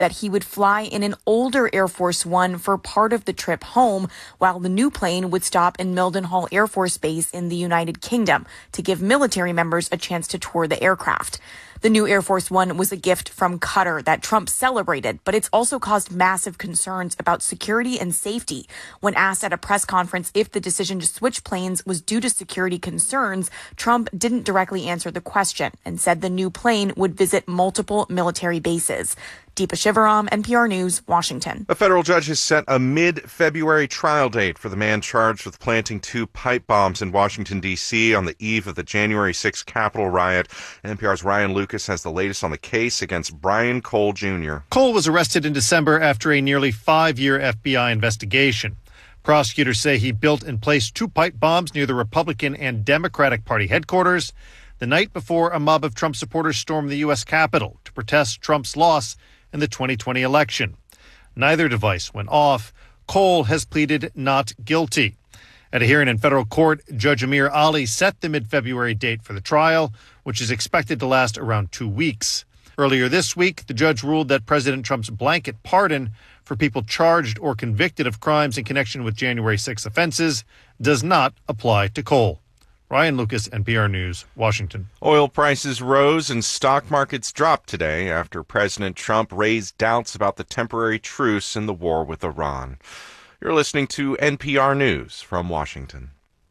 that he would fly in an older Air Force One for part of the trip home, while the new plane would stop in Mildenhall Air Force Base in the United Kingdom to give military members a chance to tour the aircraft. The new Air Force One was a gift from Qatar that Trump celebrated, but it's also caused massive concerns about security and safety. When asked at a press conference if the decision to switch planes was due to security concerns, Trump didn't directly answer the question and said the new plane would visit multiple military bases. Deepa Shivaram, NPR News, Washington. A federal judge has set a mid-February trial date for the man charged with planting 2 pipe bombs in Washington, D.C. on the eve of the January 6th Capitol riot. NPR's Ryan Lucas has the latest on the case against Brian Cole Jr. Cole was arrested in December after a nearly 5-year FBI investigation. Prosecutors say he built and placed 2 pipe bombs near the Republican and Democratic Party headquarters the night before a mob of Trump supporters stormed the U.S. Capitol to protest Trump's loss in the 2020 election. Neither device went off. Cole has pleaded not guilty. At a hearing in federal court, Judge Amir Ali set the mid-February date for the trial, which is expected to last around 2 weeks. Earlier this week, the judge ruled that President Trump's blanket pardon for people charged or convicted of crimes in connection with January 6 offenses does not apply to Cole. Ryan Lucas, NPR News, Washington. Oil prices rose and stock markets dropped today after President Trump raised doubts about the temporary truce in the war with Iran. You're listening to NPR News from Washington.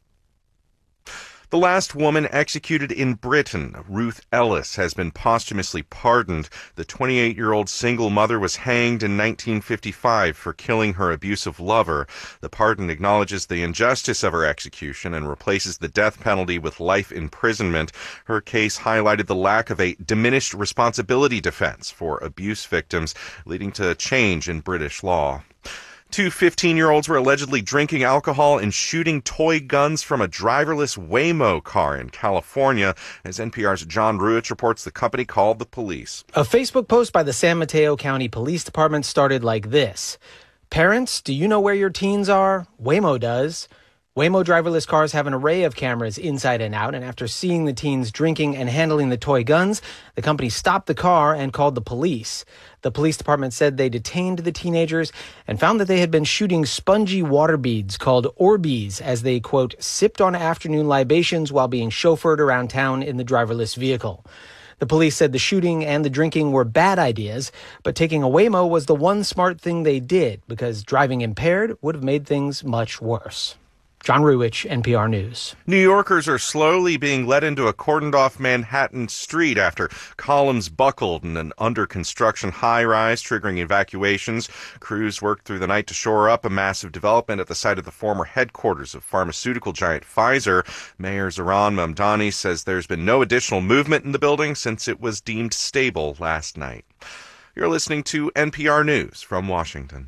The last woman executed in Britain, Ruth Ellis, has been posthumously pardoned. The 28-year-old single mother was hanged in 1955 for killing her abusive lover. The pardon acknowledges the injustice of her execution and replaces the death penalty with life imprisonment. Her case highlighted the lack of a diminished responsibility defense for abuse victims, leading to a change in British law. 2 15-year-olds were allegedly drinking alcohol and shooting toy guns from a driverless Waymo car in California. As NPR's John Ruich reports, the company called the police. A Facebook post by the San Mateo County Police Department started like this. Parents, do you know where your teens are? Waymo does. Waymo driverless cars have an array of cameras inside and out, and after seeing the teens drinking and handling the toy guns, the company stopped the car and called the police. The police department said they detained the teenagers and found that they had been shooting spongy water beads called Orbeez as they, quote, sipped on afternoon libations while being chauffeured around town in the driverless vehicle. The police said the shooting and the drinking were bad ideas, but taking a Waymo was the one smart thing they did because driving impaired would have made things much worse. John Ruich, NPR News. New Yorkers are slowly being led into a cordoned-off Manhattan street after columns buckled in an under-construction high-rise, triggering evacuations. Crews worked through the night to shore up a massive development at the site of the former headquarters of pharmaceutical giant Pfizer. Mayor Zohran Mamdani says there's been no additional movement in the building since it was deemed stable last night. You're listening to NPR News from Washington.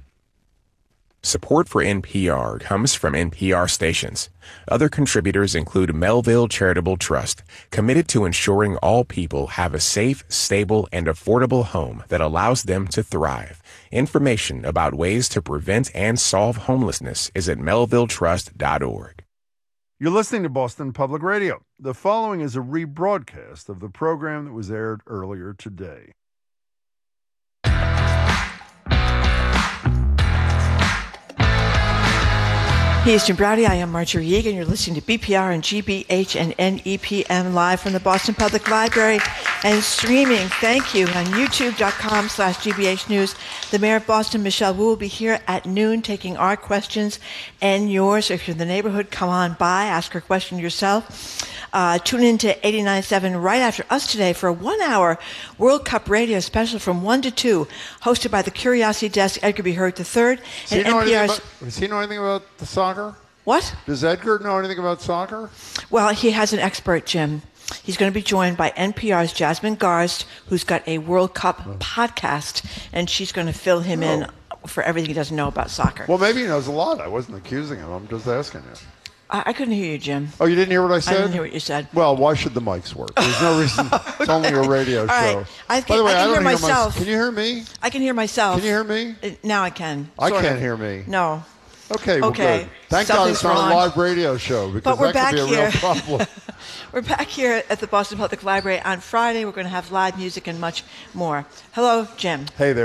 Support for NPR comes from NPR stations. Other contributors include Melville Charitable Trust, committed to ensuring all people have a safe, stable, and affordable home that allows them to thrive. Information about ways to prevent and solve homelessness is at melvilletrust.org. You're listening to Boston Public Radio. The following is a rebroadcast of the program that was aired earlier today. He is Jim Browdy. I am Marjorie Yeagan. You're listening to BPR and GBH and NEPM live from the Boston Public Library and streaming. Thank you on youtube.com/GBH News. The mayor of Boston, Michelle Wu, will be here at noon taking our questions and yours. If you're in the neighborhood, come on by, ask her question yourself. Tune in to 89.7 right after us today for a 1-hour World Cup radio special from 1 to 2, hosted by the Curiosity Desk, Edgar B. Hurd III. And NPR's. Does he know anything about the soccer? What? Does Edgar know anything about soccer? Well, he has an expert, Jim. He's going to be joined by NPR's Jasmine Garst, who's got a World Cup podcast, and she's going to fill him in for everything he doesn't know about soccer. Well, maybe he knows a lot. I wasn't accusing him. I'm just asking you. I couldn't hear you, Jim. Oh, you didn't hear what I said? I didn't hear what you said. Well, why should the mics work? There's no reason. It's only a radio show. Right. By the way, I don't hear myself. Can you hear me? I can hear myself. Can you hear me? Now I can. I can't hear me. No. Okay, well, good. Thank God it's not a live radio show, because that could be a real problem. We're back here at the Boston Public Library on Friday. We're going to have live music and much more. Hello, Jim. Hey there.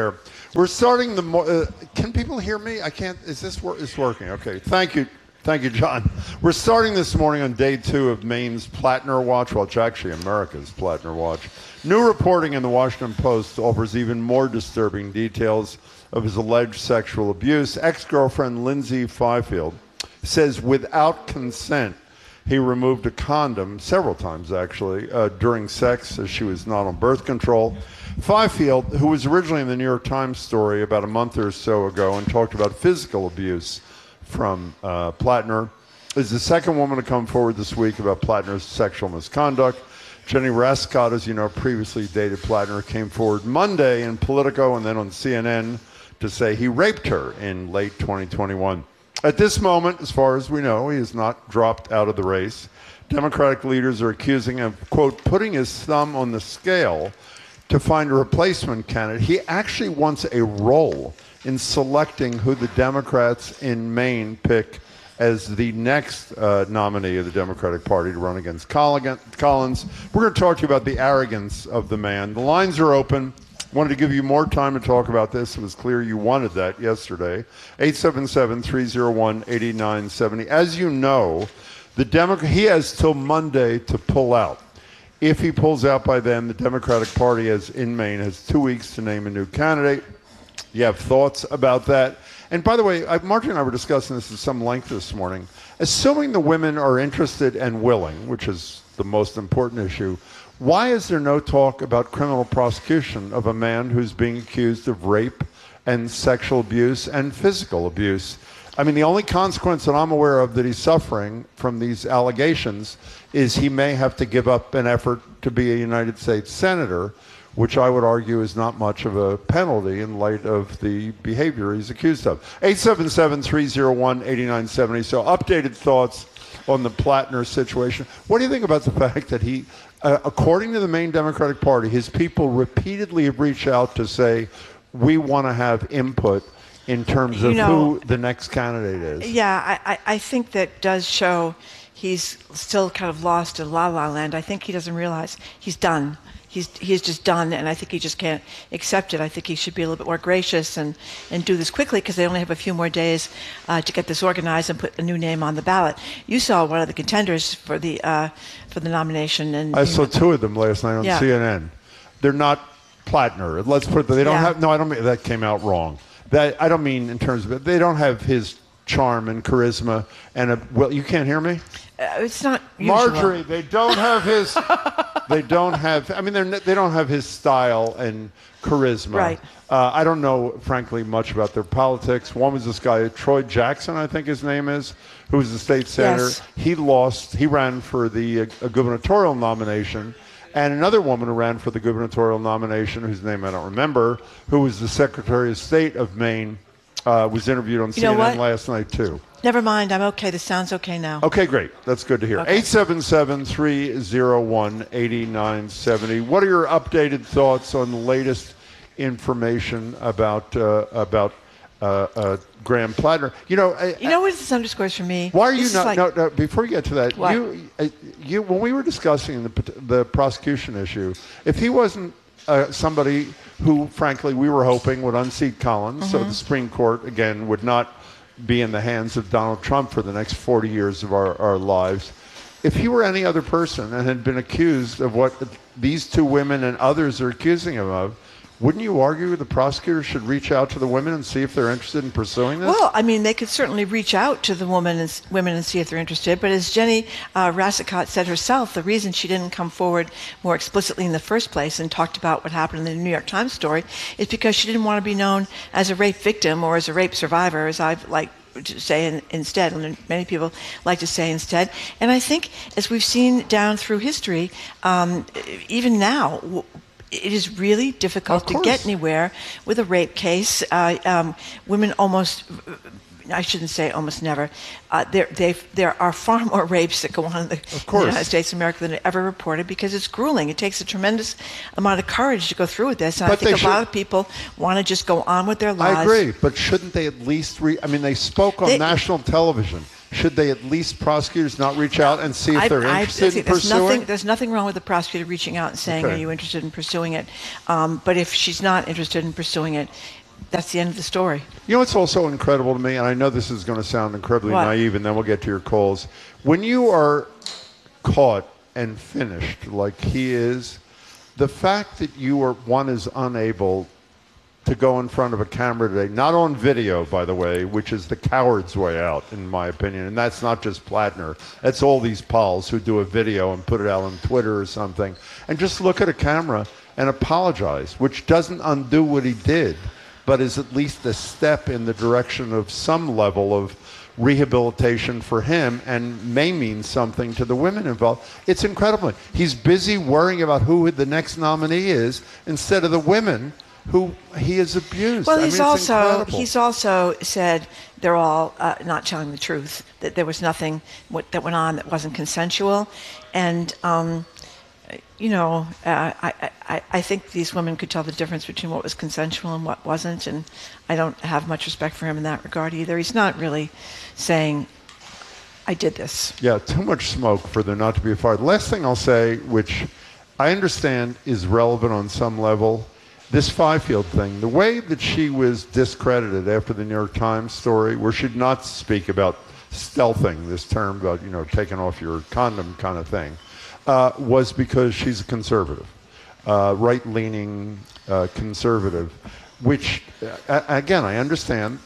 We're starting the. Can people hear me? I can't. Is this it's working? Okay. Thank you, John. We're starting this morning on day 2 of Maine's Plattner Watch. Well, it's actually America's Plattner Watch. New reporting in the Washington Post offers even more disturbing details of his alleged sexual abuse. Ex-girlfriend Lindsay Fifield says without consent, he removed a condom several times, actually, during sex, as she was not on birth control. Fifield, who was originally in the New York Times story about a month or so ago and talked about physical abuse from Plattner, is the second woman to come forward this week about Plattner's sexual misconduct. Jenny Rascott, as you know, previously dated Plattner, came forward Monday in Politico and then on CNN to say he raped her in late 2021. At this moment, as far as we know, he has not dropped out of the race. Democratic leaders are accusing him of, quote, putting his thumb on the scale to find a replacement candidate. He actually wants a role in selecting who the Democrats in Maine pick as the next nominee of the Democratic Party to run against Collins. We're going to talk to you about the arrogance of the man. The lines are open. Wanted to give you more time to talk about this. It was clear you wanted that yesterday. 877-301-8970. As you know, he has till Monday to pull out. If he pulls out by then, the Democratic Party in Maine has 2 weeks to name a new candidate. You have thoughts about that? And by the way, Marjorie and I were discussing this at some length this morning. Assuming the women are interested and willing, which is the most important issue, why is there no talk about criminal prosecution of a man who's being accused of rape and sexual abuse and physical abuse? I mean, the only consequence that I'm aware of that he's suffering from these allegations is he may have to give up an effort to be a United States senator, which I would argue is not much of a penalty in light of the behavior he's accused of. 877-301-8970. So updated thoughts on the Plattner situation. What do you think about the fact that he, according to the Maine Democratic Party, his people repeatedly have reached out to say, we want to have input in terms of who the next candidate is? Yeah, I think that does show he's still kind of lost in la-la land. I think he doesn't realize he's done. He's just done, and I think he just can't accept it. I think he should be a little bit more gracious and do this quickly because they only have a few more days to get this organized and put a new name on the ballot. You saw one of the contenders for the nomination, and I saw 2 of them last night on CNN. They're not Plattner. Let's put it. They don't have. No, I don't mean that came out wrong. That I don't mean in terms of it. They don't have his charm and charisma and well, you can't hear me? It's not usual. Marjorie, they don't have his. They don't have. I mean, they don't have his style and charisma. Right. I don't know, frankly, much about their politics. One was this guy, Troy Jackson, I think his name is, who was the state senator. Yes. He lost. He ran for the gubernatorial nomination. And another woman who ran for the gubernatorial nomination, whose name I don't remember, who was the Secretary of State of Maine, was interviewed on CNN last night, too. Never mind. I'm okay. This sounds okay now. Okay, great. That's good to hear. Okay. 877-301-8970. What are your updated thoughts on the latest information about Graham Plattner? You know what this underscores for me? Why are you not? No, before you get to that, what? you when we were discussing the prosecution issue, if he wasn't somebody who, frankly, we were hoping would unseat Collins, so the Supreme Court again would not be in the hands of Donald Trump for the next 40 years of our lives. If he were any other person and had been accused of what these 2 women and others are accusing him of, wouldn't you argue the prosecutor should reach out to the women and see if they're interested in pursuing this? Well, I mean, they could certainly reach out to the women and see if they're interested. But as Jenny Rascott said herself, the reason she didn't come forward more explicitly in the first place and talked about what happened in the New York Times story is because she didn't want to be known as a rape victim or as a rape survivor, as I've like to say instead, and many people like to say instead. And I think, as we've seen down through history, even now, it is really difficult to get anywhere with a rape case. Women almost, I shouldn't say almost never, there are far more rapes that go on in the United States of America than are ever reported because it's grueling. It takes a tremendous amount of courage to go through with this. And I think a lot of people want to just go on with their lives. I agree, but shouldn't they at least they spoke on national television. Should they at least, prosecutors, not reach out and see if they're interested in pursuing? There's nothing wrong with the prosecutor reaching out and saying, are you interested in pursuing it? But if she's not interested in pursuing it, that's the end of the story. You know what's also incredible to me, and I know this is going to sound incredibly naive, and then we'll get to your calls. When you are caught and finished like he is, the fact that one is unable to go in front of a camera today, not on video, by the way, which is the coward's way out, in my opinion. And that's not just Plattner. That's all these pals who do a video and put it out on Twitter or something. And just look at a camera and apologize, which doesn't undo what he did, but is at least a step in the direction of some level of rehabilitation for him and may mean something to the women involved. It's incredible. He's busy worrying about who the next nominee is instead of the women who he has abused. Well, he's also said they're all not telling the truth, that there was nothing that went on that wasn't consensual. And, I think these women could tell the difference between what was consensual and what wasn't, and I don't have much respect for him in that regard either. He's not really saying, I did this. Yeah, too much smoke for there not to be a fire. The last thing I'll say, which I understand is relevant on some level, this Fifield thing, the way that she was discredited after the New York Times story, where she did not speak about stealthing, this term about, taking off your condom kind of thing, was because she's a conservative, right-leaning conservative, which, again, I understand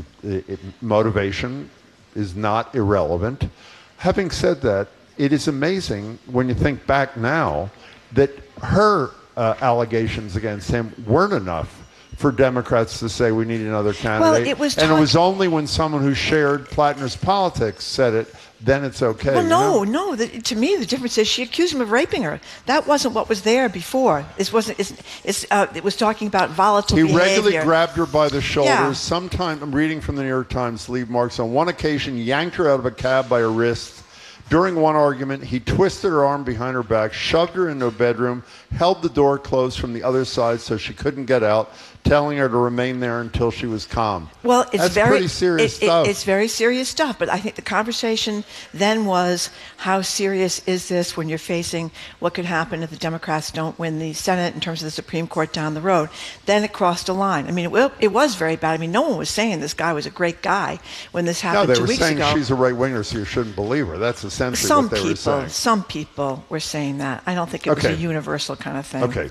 motivation is not irrelevant. Having said that, it is amazing when you think back now that her allegations against him weren't enough for Democrats to say we need another candidate. Well, it was only when someone who shared Plattner's politics said it, then it's okay. Well, no. To me, the difference is she accused him of raping her. That wasn't what was there before. It was talking about volatile behavior. He regularly grabbed her by the shoulders. Yeah. Sometime, I'm reading from the New York Times, lead marks, on one occasion yanked her out of a cab by her wrist. During one argument, he twisted her arm behind her back, shoved her into a bedroom, held the door closed from the other side so she couldn't get out, telling her to remain there until she was calm. Well, it's pretty serious stuff. It's very serious stuff, but I think the conversation then was, how serious is this when you're facing what could happen if the Democrats don't win the Senate in terms of the Supreme Court down the road? Then it crossed a line. I mean, it was very bad. I mean, no one was saying this guy was a great guy when this happened 2 weeks ago. No, they were saying she's a right-winger, so you shouldn't believe her. That's essentially what they were saying. Some people were saying that. I don't think it was a universal kind of thing. Okay.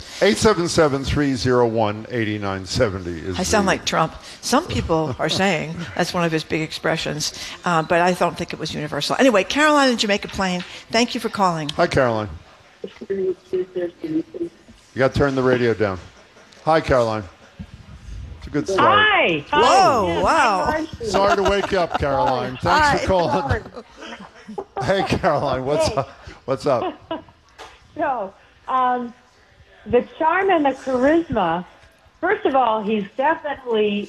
877-301-8970 is I sound like Trump. Some people are saying that's one of his big expressions, but I don't think it was universal. Anyway, Caroline in Jamaica Plain, thank you for calling. Hi, Caroline. You got to turn the radio down. Hi, Caroline. It's a good start. Hi. Whoa, Yes, wow. Sorry to wake you up, Caroline. Thanks for calling. Hey, Caroline, what's up? So, the charm and the charisma, first of all, he's definitely,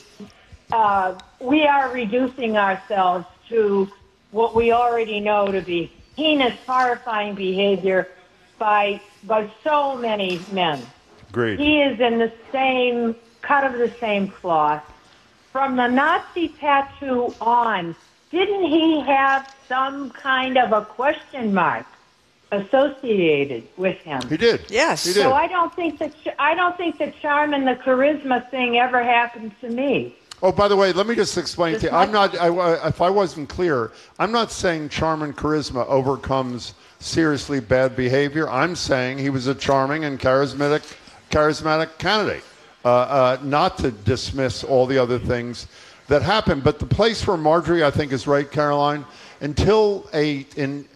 we are reducing ourselves to what we already know to be heinous, horrifying behavior by so many men. Agreed. He is in the same, cut of the same cloth. From the Nazi tattoo on, didn't he have some kind of a question mark associated with him? He did. Yes. He did. So I don't think the charm and the charisma thing ever happened to me. Oh, by the way, let me just explain to you. If I wasn't clear, I'm not saying charm and charisma overcomes seriously bad behavior. I'm saying he was a charming and charismatic candidate. Not to dismiss all the other things that happened, but the place where Marjorie, I think, is right, Caroline. Until a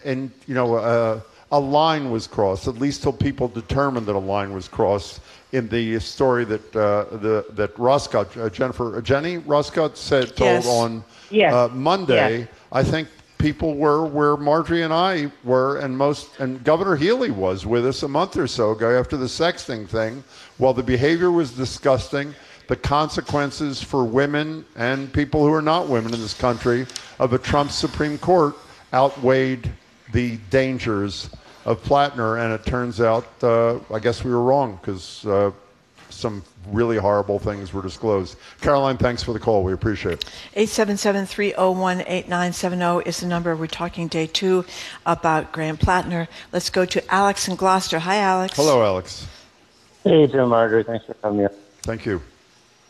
line was crossed, at least till people determined that a line was crossed. In the story that that Roscott, Jenny Roscott told on Monday, Yes. I think people were where Marjorie and I were, and Governor Healy was with us a month or so ago after the sexting thing. While the behavior was disgusting, the consequences for women and people who are not women in this country of a Trump Supreme Court outweighed the dangers of Plattner, and it turns out, I guess we were wrong because some really horrible things were disclosed. Caroline, thanks for the call. We appreciate it. 877-301-8970 is the number. We're talking day 2 about Graham Plattner. Let's go to Alex in Gloucester. Hi, Alex. Hello, Alex. Hey, Joe Margaret. Thanks for having me up. Thank you.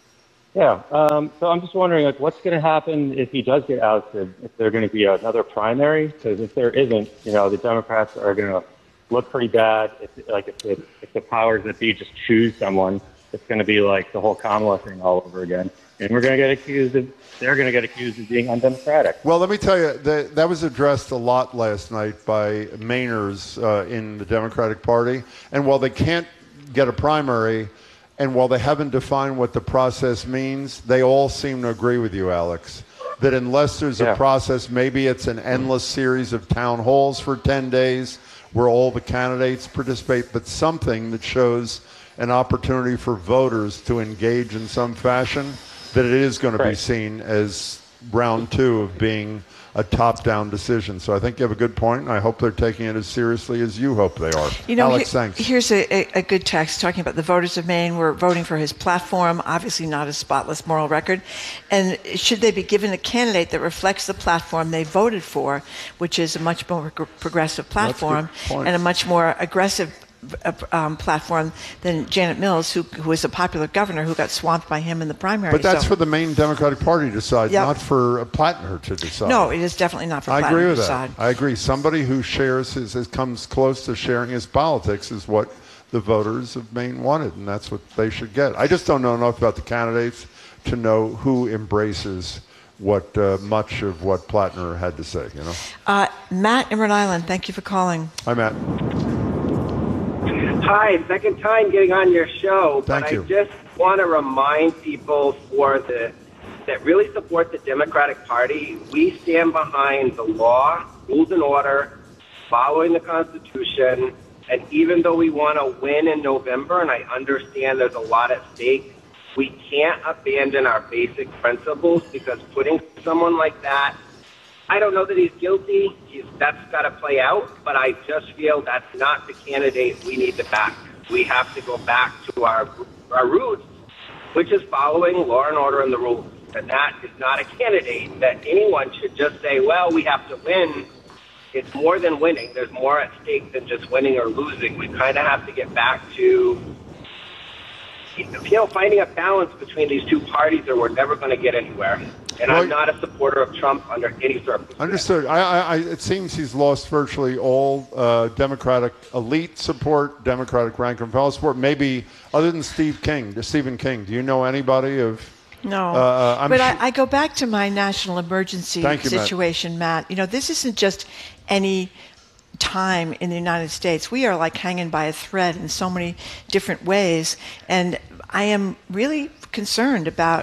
Yeah. So I'm just wondering, like, what's going to happen if he does get ousted? If there's going to be another primary? Because if there isn't, the Democrats are going to look pretty bad. If the powers that be just choose someone, it's going to be like the whole Kamala thing all over again, and they're going to get accused of being undemocratic. Well, let me tell you, that was addressed a lot last night by Mainers in the Democratic Party, and while they can't get a primary, and while they haven't defined what the process means, they all seem to agree with you, Alex, that unless there's a process, maybe it's an endless series of town halls for 10 days where all the candidates participate, but something that shows an opportunity for voters to engage in some fashion, that it is going to be seen as round two of being a top-down decision. So I think you have a good point, and I hope they're taking it as seriously as you hope they are. Alex, thanks. Here's a good text talking about the voters of Maine were voting for his platform, obviously not a spotless moral record, and should they be given a candidate that reflects the platform they voted for, which is a much more progressive platform and a much more aggressive platform than Janet Mills, who was a popular governor who got swamped by him in the primary. But that's for the Maine Democratic Party to decide, not for Plattner to decide. No, it is definitely not for Plattner to decide. I agree with that. I agree. Somebody who comes close to sharing his politics is what the voters of Maine wanted, and that's what they should get. I just don't know enough about the candidates to know who embraces much of what Plattner had to say. Matt in Rhode Island, thank you for calling. Hi, Matt. Hi, second time getting on your show. Thank you. I just want to remind people that really support the Democratic Party, we stand behind the law, rules and order, following the Constitution, and even though we want to win in November, and I understand there's a lot at stake, we can't abandon our basic principles, because putting someone like that, I don't know that he's guilty. That's got to play out, but I just feel that's not the candidate we need to back. We have to go back to our roots, which is following law and order and the rules. And that is not a candidate that anyone should just say, well, we have to win. It's more than winning. There's more at stake than just winning or losing. We kind of have to get back to finding a balance between these two parties, or we're never going to get anywhere. And I'm not a supporter of Trump under any circumstance. Understood. It seems he's lost virtually all Democratic elite support, Democratic rank and file support, maybe other than Stephen King. Do you know anybody of... No, but I go back to my national emergency situation, Matt. This isn't just any time in the United States. We are like hanging by a thread in so many different ways, and I am really concerned about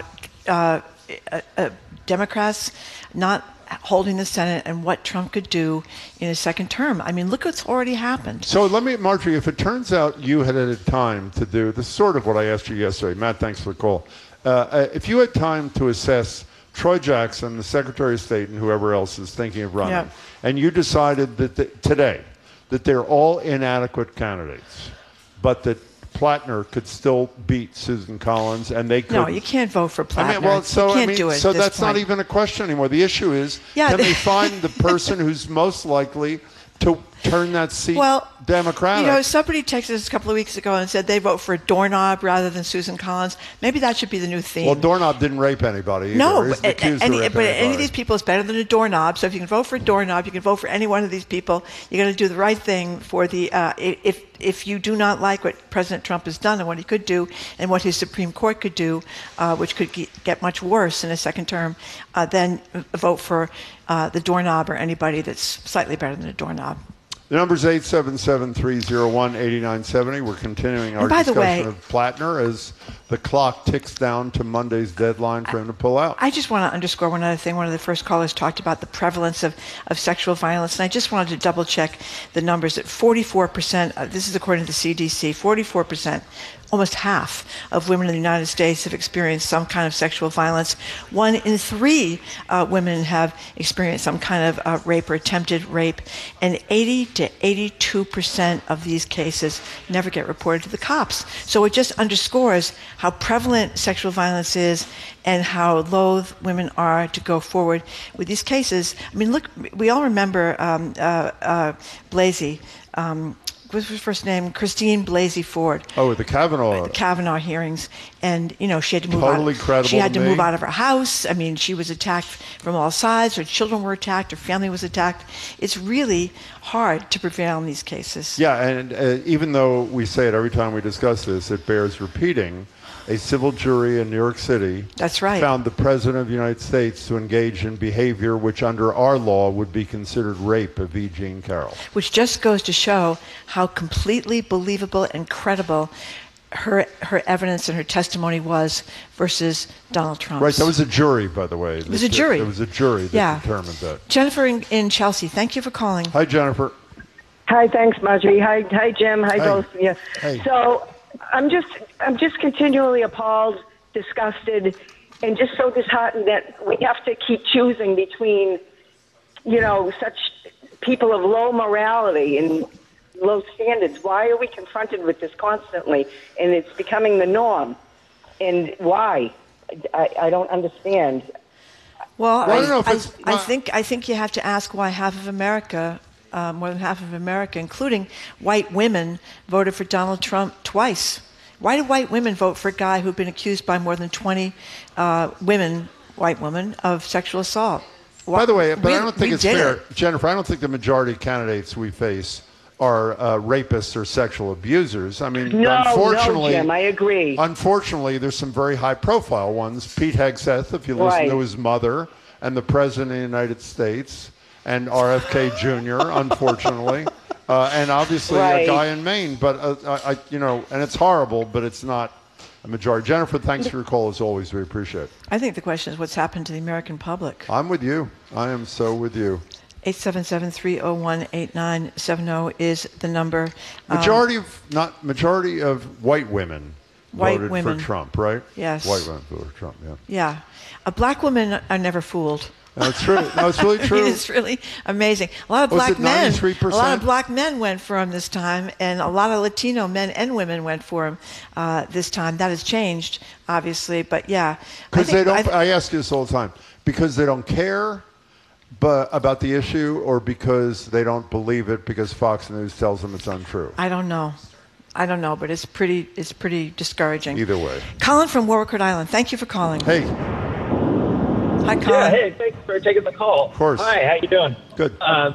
Democrats not holding the Senate and what Trump could do in his second term. I mean, look what's already happened. So Marjorie, if it turns out you had time to do this, is sort of what I asked you yesterday. Matt, thanks for the call. If you had time to assess Troy Jackson, the Secretary of State, and whoever else is thinking of running, and you decided that today that they're all inadequate candidates, but that Plattner could still beat Susan Collins, and they could. No, you can't vote for Plattner. You can't do it. So that's not even a question anymore. The issue is, can they find the person who's most likely to turn that seat Democratic? Somebody texted us a couple of weeks ago and said they vote for a doorknob rather than Susan Collins. Maybe that should be the new theme. Well, doorknob didn't rape anybody either. No, but any of these people is better than a doorknob. So if you can vote for a doorknob, you can vote for any one of these people. You're going to do the right thing for the if you do not like what President Trump has done and what he could do and what his Supreme Court could do, which could get much worse in a second term, then vote for the doorknob or anybody that's slightly better than a doorknob. The number's 877-301-8970. We're continuing our discussion of Plattner as the clock ticks down to Monday's deadline for him to pull out. I just want to underscore one other thing. One of the first callers talked about the prevalence of sexual violence, and I just wanted to double-check the numbers. At 44%, this is according to the CDC, 44%, almost half of women in the United States have experienced some kind of sexual violence. 1 in 3 women have experienced some kind of rape or attempted rape, and 80 to 82% of these cases never get reported to the cops. So it just underscores how prevalent sexual violence is and how loath women are to go forward with these cases. I mean, look, we all remember Blasey, what's her first name? Christine Blasey Ford. Oh, the Kavanaugh hearings, and she had to move totally out. Credible she had to me. move out of her house. I mean, she was attacked from all sides. Her children were attacked. Her family was attacked. It's really hard to prevail in these cases. Yeah, and even though we say it every time we discuss this, it bears repeating. A civil jury in New York City That's right. found the President of the United States to engage in behavior which under our law would be considered rape of E. Jean Carroll. Which just goes to show how completely believable and credible her evidence and her testimony was versus Donald Trump's. Right, that was a jury, by the way. It was a jury. It was a jury that determined that. Jennifer in Chelsea, thank you for calling. Hi, Jennifer. Hi, thanks, Marjorie. Hi, Jim. Hi, both of you. Hey. So I'm just continually appalled, disgusted, and just so disheartened that we have to keep choosing between, such people of low morality and low standards. Why are we confronted with this constantly? And it's becoming the norm. And why? I don't understand. Well, I think you have to ask why half of America, more than half of America, including white women, voted for Donald Trump twice. Why do white women vote for a guy who'd been accused by more than 20 white women, of sexual assault? By the way, but I don't think it's fair. Jennifer, I don't think the majority of candidates we face are rapists or sexual abusers. I mean, unfortunately, Jim, I agree. Unfortunately, there's some very high-profile ones. Pete Hegseth, if you listen to his mother, and the President of the United States, and RFK Jr., unfortunately, and obviously a guy in Maine. But, and it's horrible, but it's not a majority. Jennifer, thanks for your call, as always. We appreciate it. I think the question is what's happened to the American public. I'm with you. I am so with you. 877-301-8970 is the number. Majority of white women voted for Trump, right? Yes. White women voted for Trump, yeah. Yeah. Black women are never fooled. That's true. No, it's really true. It's really amazing. A lot of black men. 93%? A lot of black men went for him this time, and a lot of Latino men and women went for him this time. That has changed, obviously, but yeah. Because I ask you this all the time. Because they don't care about the issue, or because they don't believe it because Fox News tells them it's untrue? I don't know, but it's pretty discouraging. Either way. Colin from Warwick, Rhode Island. Thank you for calling. Hey. Hi, Colin. Yeah, hey, thanks for taking the call. Of course. Hi, how you doing? Good. I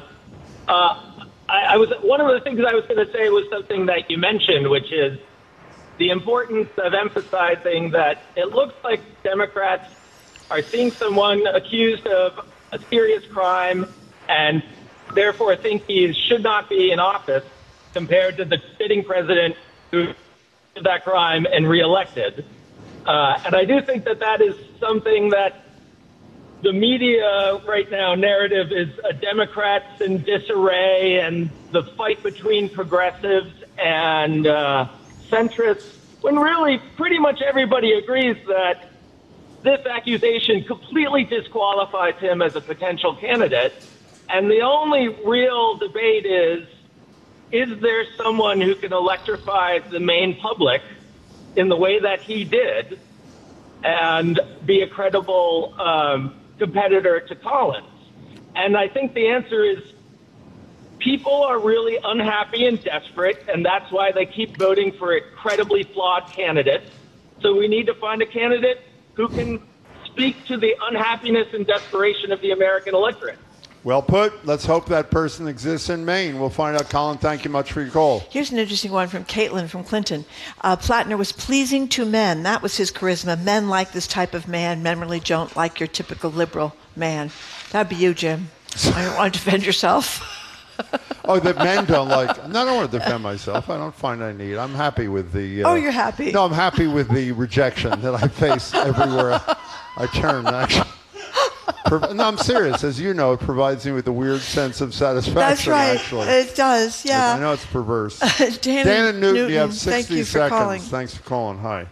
was one of the things I was going to say was something that you mentioned, which is the importance of emphasizing that it looks like Democrats are seeing someone accused of a serious crime and therefore think he should not be in office, compared to the sitting president who did that crime and reelected. And I do think that is something that the media right now narrative is Democrats in disarray and the fight between progressives and centrists, when really pretty much everybody agrees that this accusation completely disqualifies him as a potential candidate. And the only real debate is there someone who can electrify the Maine public in the way that he did and be a credible competitor to Collins? And I think the answer is people are really unhappy and desperate, and that's why they keep voting for incredibly flawed candidates. So we need to find a candidate who can speak to the unhappiness and desperation of the American electorate. Well put. Let's hope that person exists in Maine. We'll find out. Colin, thank you much for your call. Here's an interesting one from Caitlin from Clinton. Plattner was pleasing to men. That was his charisma. Men like this type of man. Men really don't like your typical liberal man. That'd be you, Jim. I don't want to defend yourself. Oh, that men don't like. No, I don't want to defend myself. I don't find I need. I'm happy with the. You're happy. No, I'm happy with the rejection that I face everywhere I turn. Actually. No, I'm serious. As you know, it provides me with a weird sense of satisfaction. That's right. Actually. It does, yeah. I know it's perverse. Dan and Newton, you have 60 thank you seconds. For calling. Thanks for calling. Hi.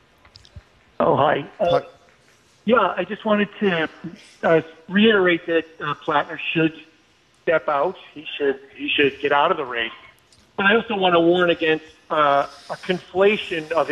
Oh, hi. Yeah, I just wanted to reiterate that Plattner should step out. He should get out of the race. But I also want to warn against a conflation of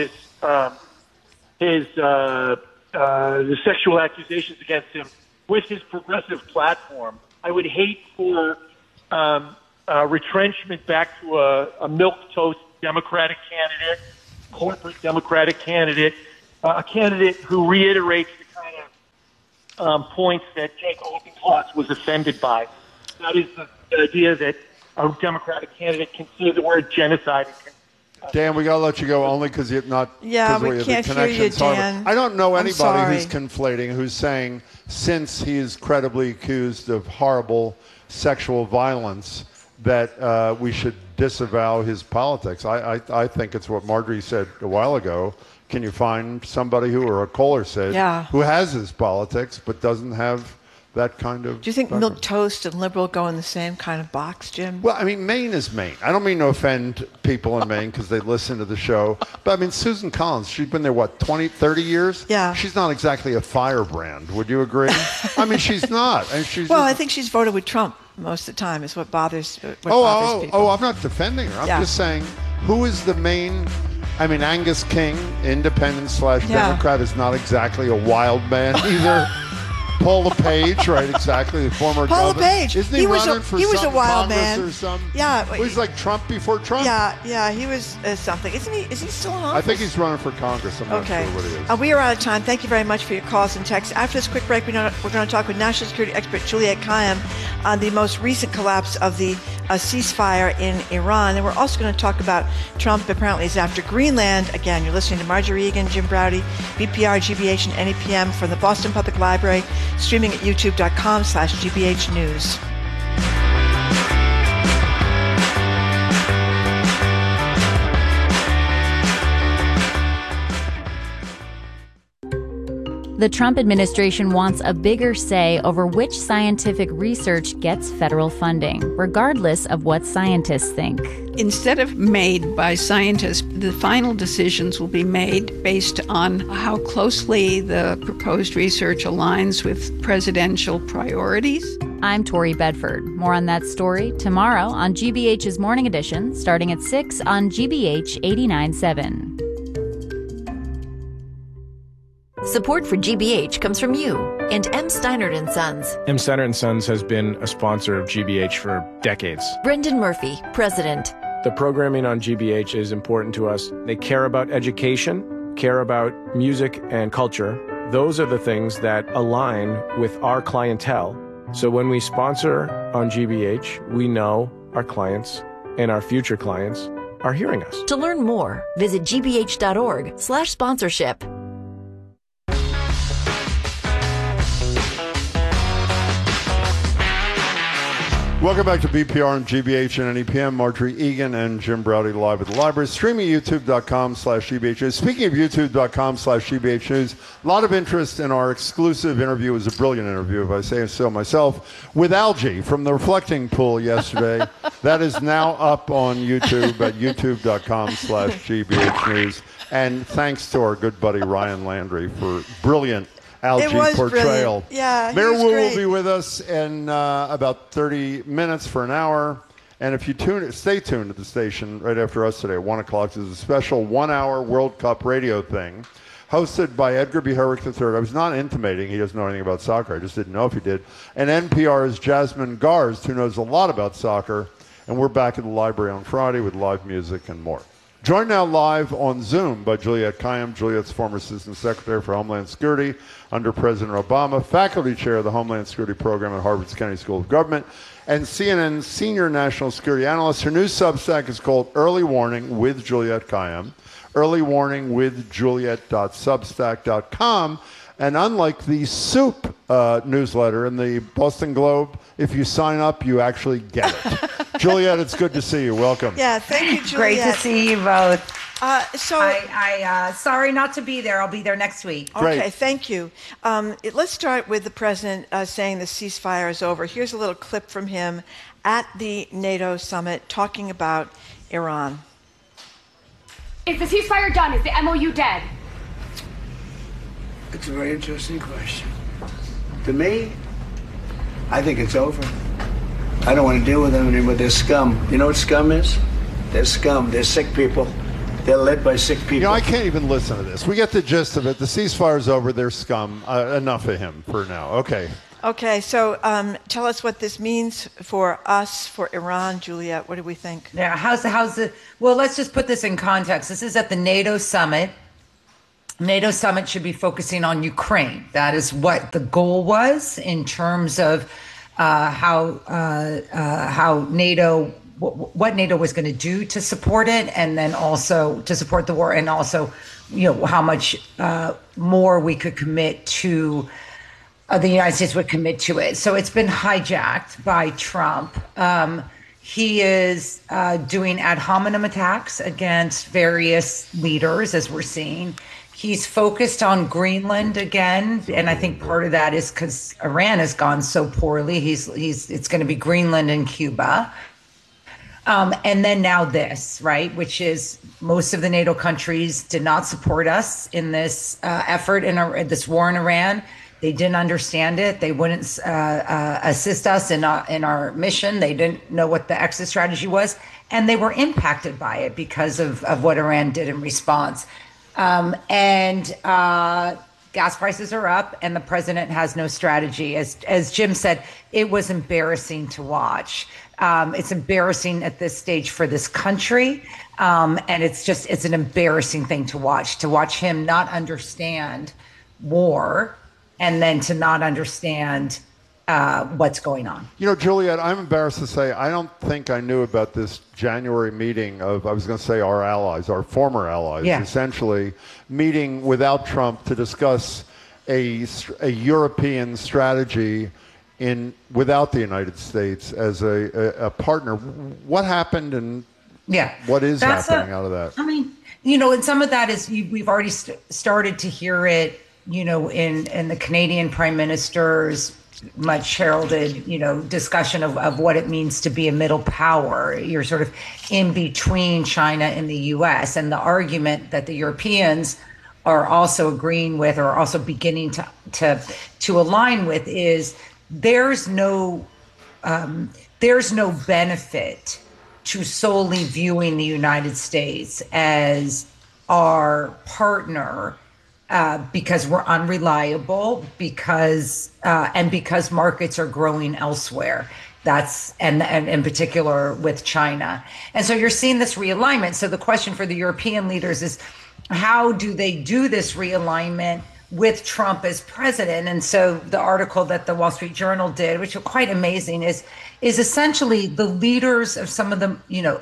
the sexual accusations against him with his progressive platform. I would hate for retrenchment back to a milquetoast Democratic candidate, corporate Democratic candidate, a candidate who reiterates the kind of points that Jake Openklotz was offended by. That is the idea that a Democratic candidate can say the word genocide. Dan, we got to let you go only because you're not. Yeah, we can't hear you, Dan. I don't know anybody who's conflating, who's saying since he is credibly accused of horrible sexual violence that we should disavow his politics. I think it's what Marjorie said a while ago. Can you find somebody who, or a Kohler said, who has his politics but doesn't have that kind of... Do you think milquetoast and liberal go in the same kind of box, Jim? Well, I mean, Maine is Maine. I don't mean to offend people in Maine because they listen to the show. But, I mean, Susan Collins, she's been there, what, 20, 30 years? Yeah. She's not exactly a firebrand. Would you agree? I mean, she's not. And I think she's voted with Trump most of the time is what bothers people. Oh, I'm not defending her. I'm just saying, who is the main... I mean, Angus King, independent/Democrat, is not exactly a wild man either. Paul LePage, right? Exactly, the former Paul governor. LePage. Isn't he running for he was a wild Congress man. Or some? Yeah. Well, he's like Trump before Trump. Yeah, he was something. Isn't he? Is he still in office? I think he's running for Congress. I'm not sure what he is. We are out of time. Thank you very much for your calls and texts. After this quick break, we're going to talk with national security expert Juliette Kayyem on the most recent collapse of the ceasefire in Iran. And we're also going to talk about Trump apparently is after Greenland. Again, you're listening to Marjorie Egan, Jim Braude, BPR, GBH, and NEPM from the Boston Public Library, streaming at youtube.com/GBH News. The Trump administration wants a bigger say over which scientific research gets federal funding, regardless of what scientists think. Instead of made by scientists, the final decisions will be made based on how closely the proposed research aligns with presidential priorities. I'm Tori Bedford. More on that story tomorrow on GBH's Morning Edition, starting at 6 on GBH 89.7. Support for GBH comes from you and M. Steinert & Sons. M. Steinert & Sons has been a sponsor of GBH for decades. Brendan Murphy, President. The programming on GBH is important to us. They care about education, care about music and culture. Those are the things that align with our clientele. So when we sponsor on GBH, we know our clients and our future clients are hearing us. To learn more, visit gbh.org/sponsorship. Welcome back to BPR and GBH and NEPM. Marjorie Egan and Jim Braude live at the library. Streaming youtube.com/GBH News. Speaking of youtube.com/GBH News, a lot of interest in our exclusive interview. It was a brilliant interview, if I say so myself, with Algie from the Reflecting Pool yesterday. That is now up on YouTube at youtube.com/GBH News. And thanks to our good buddy Ryan Landry for brilliant Algie portrayal. Brilliant. Yeah, Mayor Wu great. will be with us in about 30 minutes for an hour. And if you stay tuned to the station right after us today at 1 o'clock. There's a special 1-hour World Cup radio thing hosted by Edgar B. Herrick III. I was not intimating he doesn't know anything about soccer. I just didn't know if he did. And NPR's Jasmine Garst, who knows a lot about soccer. And we're back at the library on Friday with live music and more. Joined now live on Zoom by Juliette Kayyem. Juliette's former Assistant Secretary for Homeland Security under President Obama, Faculty Chair of the Homeland Security Program at Harvard's Kennedy School of Government, and CNN's Senior National Security Analyst. Her new Substack is called Early Warning with Juliette Kayyem. Early Warning with Juliette.substack.com. And unlike the Soup newsletter in the Boston Globe, if you sign up, you actually get it. Juliette, it's good to see you. Welcome. Yeah, thank you, Juliette. Great to see you both. I sorry not to be there. I'll be there next week. Okay, thank you. Let's start with the president saying the ceasefire is over. Here's a little clip from him at the NATO summit talking about Iran. Is the ceasefire done? Is the MOU dead? It's a very interesting question. To me, I think it's over. I don't want to deal with them anymore. They're scum. You know what scum is? They're scum. They're sick people. They're led by sick people. You know, I can't even listen to this. We get the gist of it. The ceasefire's over. They're scum. Enough of him for now. Okay. Okay, so tell us what this means for us, for Iran. Juliet, what do we think? Yeah, how's the? Well, let's just put this in context. This is at the NATO summit. NATO summit should be focusing on Ukraine. That is what the goal was in terms of how NATO, what NATO was going to do to support it, and then also to support the war, and also, how much more we could commit to. The United States would commit to it. So it's been hijacked by Trump. He is doing ad hominem attacks against various leaders, as we're seeing. He's focused on Greenland again, and I think part of that is because Iran has gone so poorly. It's going to be Greenland and Cuba. And then now this, right, which is most of the NATO countries did not support us in this effort in this war in Iran. They didn't understand it. They wouldn't assist us in our mission. They didn't know what the exit strategy was. And they were impacted by it because of what Iran did in response. Gas prices are up and the president has no strategy. As Jim said, it was embarrassing to watch. It's embarrassing at this stage for this country. And it's an embarrassing thing to watch him not understand war and then to not understand what's going on. You know, Juliet, I'm embarrassed to say I don't think I knew about this January meeting of, I was going to say our allies, our former allies, essentially, meeting without Trump to discuss a European strategy without the United States as a partner. What happened and what is happening out of that? I mean, and some of that is we've already started to hear it, in the Canadian Prime Minister's much heralded, discussion of what it means to be a middle power. You're sort of in between China and the U.S. And the argument that the Europeans are also agreeing with or also beginning to align with is there's no benefit to solely viewing the United States as our partner because we're unreliable, because markets are growing elsewhere. That's and in particular with China. And so you're seeing this realignment. So the question for the European leaders is, how do they do this realignment with Trump as president? And so the article that the Wall Street Journal did, which was quite amazing, is essentially the leaders of some of the,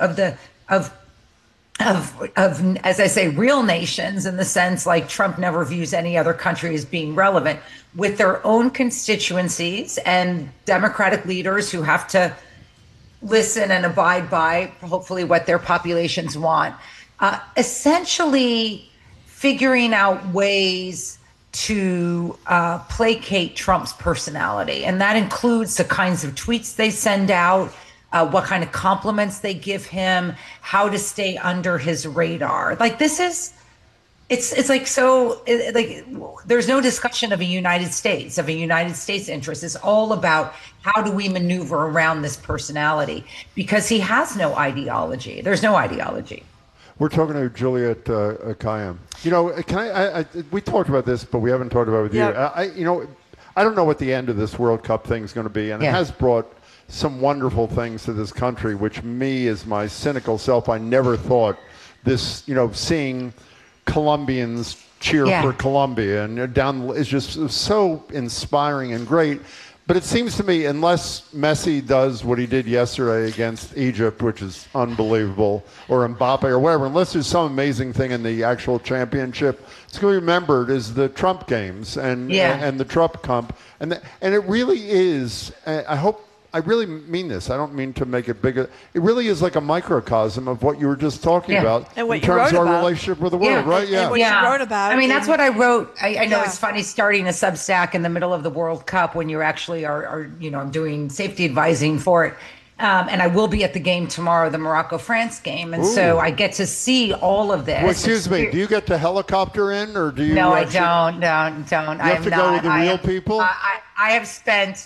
of as I say, real nations, in the sense like Trump never views any other country as being relevant, with their own constituencies and Democratic leaders who have to listen and abide by hopefully what their populations want, essentially figuring out ways to placate Trump's personality. And that includes the kinds of tweets they send out, what kind of compliments they give him, how to stay under his radar. Like it's like, so like there's no discussion of a United States interest. It's all about how do we maneuver around this personality, because he has no ideology. There's no ideology. We're talking to Juliet Kayyem. We talked about this, but we haven't talked about it with you. I don't know what the end of this World Cup thing is going to be, and it has brought some wonderful things to this country, which me, as my cynical self, I never thought this, seeing Colombians cheer for Colombia and down is just so inspiring and great. But it seems to me, unless Messi does what he did yesterday against Egypt, which is unbelievable, or Mbappe or whatever, unless there's some amazing thing in the actual championship, it's going to be remembered as the Trump games and the Trump Cup. And it really is, I really mean this. I don't mean to make it bigger. It really is like a microcosm of what you were just talking about in terms of our relationship with the world, right? And what you wrote about. I mean, that's what I wrote. I know it's funny starting a Substack in the middle of the World Cup when you actually are I'm doing safety advising for it. And I will be at the game tomorrow, the Morocco-France game. And so I get to see all of this. Well, excuse me, do you get to helicopter in, or do you? No, I don't. You have to go with the real people? I have spent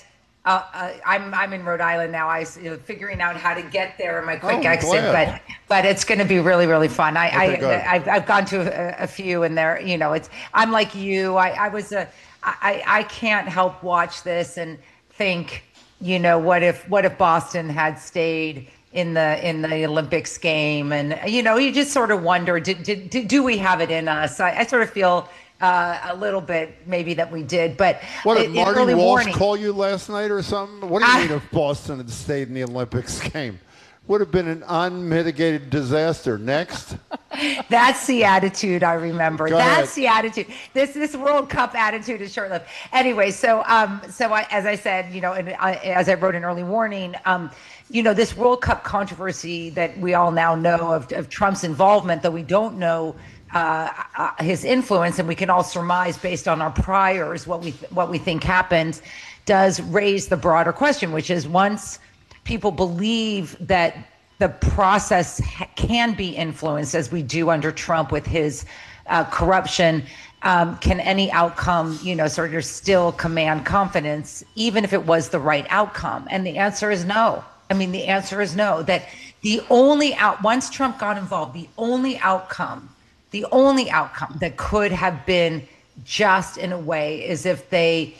I'm in Rhode Island now. Figuring out how to get there in my quick exit, but it's going to be really, really fun. I've gone to a few, and there, I'm like you. I can't help watch this and think, what if Boston had stayed in the Olympics game, and you just sort of wonder, do we have it in us? I sort of feel a little bit maybe that we did, but what did Marty Walsh call you last night or something? What do you mean if Boston had stayed in the Olympics game? Would have been an unmitigated disaster. Next. That's the attitude I remember. That's the attitude. This World Cup attitude is short-lived. Anyway, so as I said, and as I wrote in early warning, this World Cup controversy that we all now know of Trump's involvement, though we don't know his influence, and we can all surmise based on our priors what we think happened, does raise the broader question, which is, once people believe that the process can be influenced, as we do under Trump with his corruption, can any outcome, sort of still command confidence, even if it was the right outcome? And the answer is no. I mean, the answer is no. That once Trump got involved, the only outcome that could have been just, in a way, is if they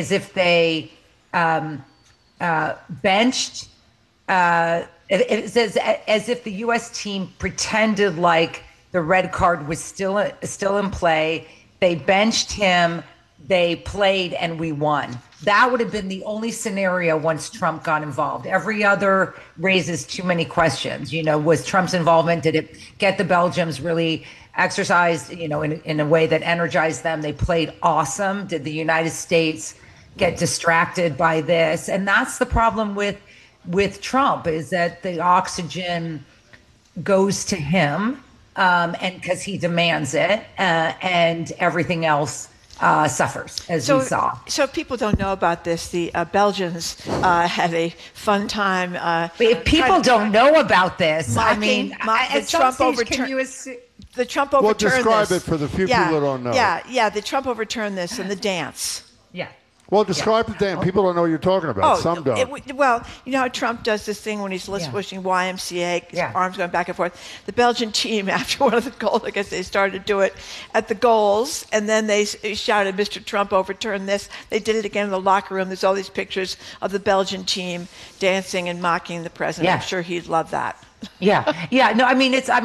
benched. It's as if the U.S. team pretended like the red card was still in play. They benched him, they played, and we won. That would have been the only scenario once Trump got involved. Every other raises too many questions. Was Trump's involvement, did it get the Belgians really exercised, in a way that energized them? They played awesome. Did the United States get distracted by this? And that's the problem with Trump, is that the oxygen goes to him, and because he demands it, and everything else suffers, as we saw. So if people don't know about this, the Belgians had a fun time. If people don't know about this, the Trump overturned. The Trump overturned this. Well, describe it for the few people who don't know. Yeah. The Trump overturned this and the dance. Yeah. Well, describe the dance. People don't know what you're talking about. Some don't. Well, you know how Trump does this thing when he's wishing YMCA, his arms going back and forth. The Belgian team, after one of the goals, I guess they started to do it at the goals, and then they shouted, "Mr. Trump, overturn this." They did it again in the locker room. There's all these pictures of the Belgian team dancing and mocking the president. Yeah. I'm sure he'd love that. Yeah. No,